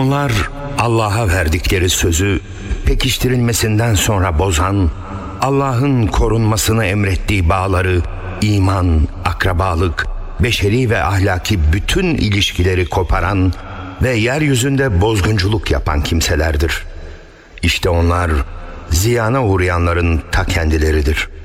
Onlar Allah'a verdikleri sözü pekiştirilmesinden sonra bozan, Allah'ın korunmasını emrettiği bağları, iman, akrabalık, beşeri ve ahlaki bütün ilişkileri koparan ve yeryüzünde bozgunculuk yapan kimselerdir. İşte onlar ziyana uğrayanların ta kendileridir.